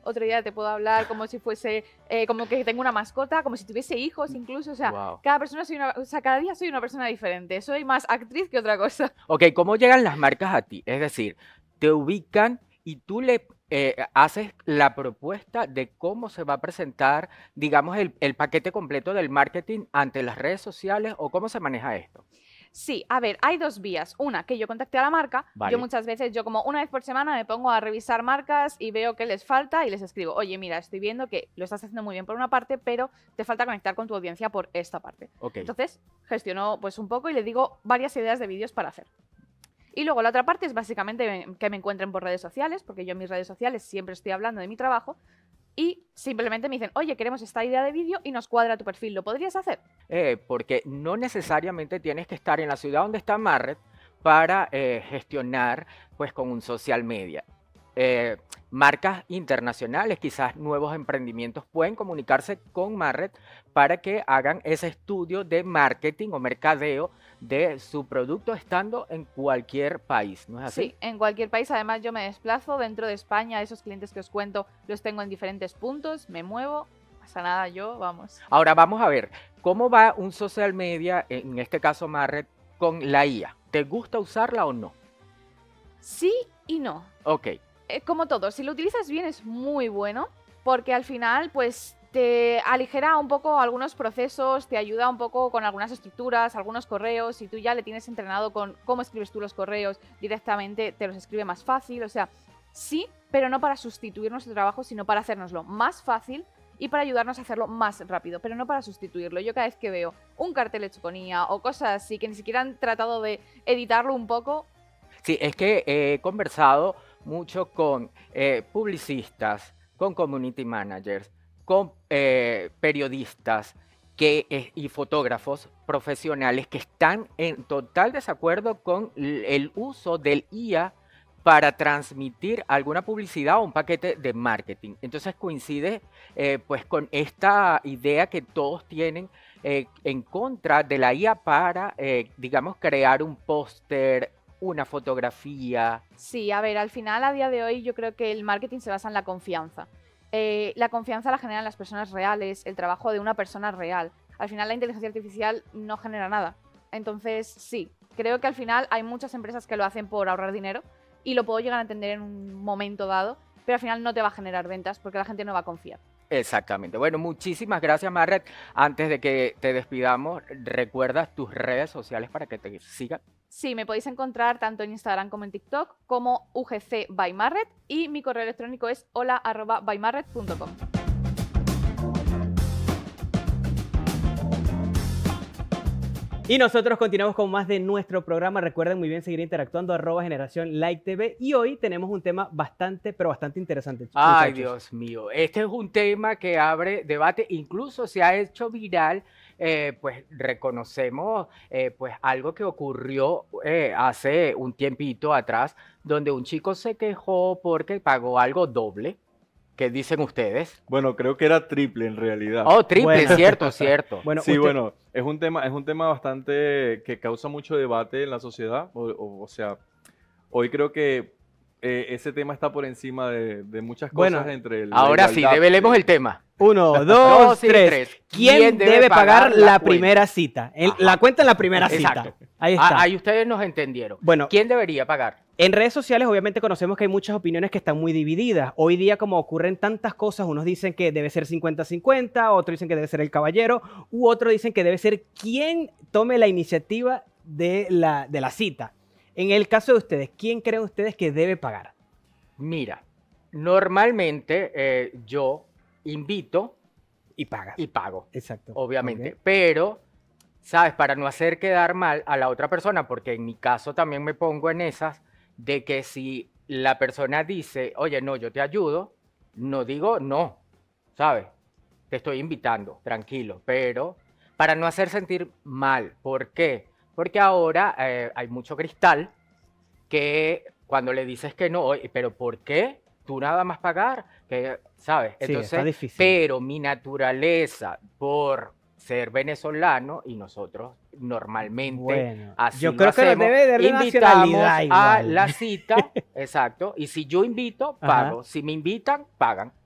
otro día te puedo hablar como si fuese, como que tengo una mascota, como si tuviese hijos incluso, o sea, Wow. cada día soy una persona diferente, soy más actriz que otra cosa. Ok, ¿cómo llegan las marcas a ti? Es decir, te ubican y tú le haces la propuesta de cómo se va a presentar, digamos, el paquete completo del marketing ante las redes sociales o cómo se maneja esto. Sí, a ver, hay dos vías. Una, que yo contacte a la marca. Yo Vale. muchas veces, yo como una vez por semana me pongo a revisar marcas y veo qué les falta y les escribo, oye, mira, estoy viendo que lo estás haciendo muy bien por una parte, pero te falta conectar con tu audiencia por esta parte. Ok. Entonces, gestiono pues un poco y le digo varias ideas de vídeos para hacer. Y luego la otra parte es básicamente que me encuentren por redes sociales, porque yo en mis redes sociales siempre estoy hablando de mi trabajo y simplemente me dicen, oye, queremos esta idea de vídeo y nos cuadra tu perfil, ¿lo podrías hacer? Porque no necesariamente tienes que estar en la ciudad donde está Marret para gestionar pues con un social media. Eh, Marcas internacionales, quizás nuevos emprendimientos pueden comunicarse con Marret para que hagan ese estudio de marketing o mercadeo de su producto estando en cualquier país, ¿no es así? Sí, en cualquier país. Además, yo me desplazo dentro de España. Esos clientes que os cuento los tengo en diferentes puntos. Me muevo. No pasa nada, yo, vamos. Ahora vamos a ver cómo va un social media, en este caso Marret, con la IA. ¿Te gusta usarla o no? Sí y no. Ok. Como todo, si lo utilizas bien es muy bueno, porque al final, pues te aligera un poco algunos procesos, te ayuda un poco con algunas estructuras, algunos correos. Si tú ya le tienes entrenado con cómo escribes tú los correos directamente, te los escribe más fácil. O sea, sí, pero no para sustituir nuestro trabajo, sino para hacérnoslo más fácil y para ayudarnos a hacerlo más rápido, pero no para sustituirlo. Yo cada vez que veo un cartel hecho con IA o cosas así que ni siquiera han tratado de editarlo un poco. Sí, es que he conversado mucho con publicistas, con community managers, con periodistas y fotógrafos profesionales que están en total desacuerdo con el uso del IA para transmitir alguna publicidad o un paquete de marketing. Entonces coincide pues con esta idea que todos tienen en contra de la IA para, digamos, crear un póster, una fotografía. Sí, a ver, al final, a día de hoy, yo creo que el marketing se basa en la confianza. La confianza la generan las personas reales, el trabajo de una persona real. Al final, la inteligencia artificial no genera nada. Entonces, sí, creo que al final hay muchas empresas que lo hacen por ahorrar dinero y lo puedo llegar a entender en un momento dado, pero al final no te va a generar ventas porque la gente no va a confiar. Exactamente. Bueno, muchísimas gracias, Marret. Antes de que te despidamos, recuerda tus redes sociales para que te sigan. Sí, me podéis encontrar tanto en Instagram como en TikTok como UGC by Marret y mi correo electrónico es hola@bymarret.com. Y nosotros continuamos con más de nuestro programa. Recuerden muy bien seguir interactuando @generación like TV. Y hoy tenemos un tema bastante, pero bastante interesante. Ay, Muchachos. Dios mío. Este es un tema que abre debate, incluso se ha hecho viral. Pues reconocemos pues algo que ocurrió hace un tiempito atrás, donde un chico se quejó porque pagó algo doble. ¿Qué dicen ustedes? Bueno, creo que era triple en realidad. Oh, triple, Bueno. cierto, cierto. Bueno, Sí, usted- bueno, es un tema bastante que causa mucho debate en la sociedad. O sea, hoy creo que ese tema está por encima de muchas Bueno, cosas entre la Ahora sí, igualdad. develemos el tema. 1, 2, Dos y 3. tres. ¿Quién debe pagar la cuenta? primera cita? Ajá. La cuenta en la primera Exacto. cita. Ahí está. Ahí ustedes nos entendieron. Bueno, ¿Quién debería pagar? en redes sociales obviamente conocemos que hay muchas opiniones que están muy divididas. Hoy día como ocurren tantas cosas, unos dicen que debe ser 50-50, otros dicen que debe ser el caballero, u otros dicen que debe ser quien tome la iniciativa de la cita. En el caso de ustedes, ¿quién creen ustedes que debe pagar? Mira, normalmente yo invito Y paga. y pago, Exacto. obviamente, Ok. pero, ¿sabes? Para no hacer quedar mal a la otra persona, porque en mi caso también me pongo en esas, de que si la persona dice, oye, no, yo te ayudo, no digo no, ¿sabes? Te estoy invitando, tranquilo, pero para no hacer sentir mal. ¿Por qué? Porque ahora hay mucho cristal que cuando le dices que no, "Oye, pero ¿por qué? Tú nada más pagar, que, ¿sabes? Sí, está Entonces, difícil. pero mi naturaleza por ser venezolano y nosotros normalmente Bueno, así yo lo creo que hacemos, debe de invitamos nacionalidad a igual. la cita, exacto, y si yo invito, Ajá. pago, si me invitan, pagan.